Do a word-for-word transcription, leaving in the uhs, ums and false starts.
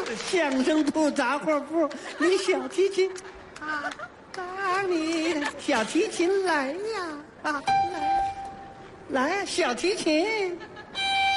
相声铺杂货铺，你小提琴啊啊，你的小提琴来呀啊来来呀，小提琴。